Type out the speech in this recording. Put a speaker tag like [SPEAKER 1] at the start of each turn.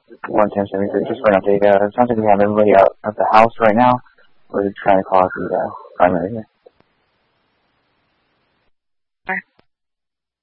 [SPEAKER 1] 11073, just for an update. It sounds like we have everybody out of the house right now. We're trying to call out the primary here.